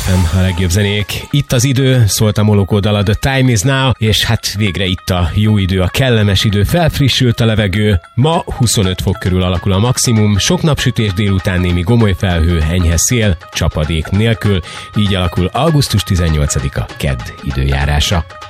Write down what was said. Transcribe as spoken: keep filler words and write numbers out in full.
ef em, a legjobb zenék. Itt az idő, szólt a Molokó dala, The Time Is Now, és hát végre itt a jó idő, a kellemes idő, felfrissült a levegő. Ma huszonöt fok körül alakul a maximum, sok napsütés, délután némi gomoly felhő, enyhe szél, csapadék nélkül, így alakul augusztus tizennyolcadika kedd időjárása.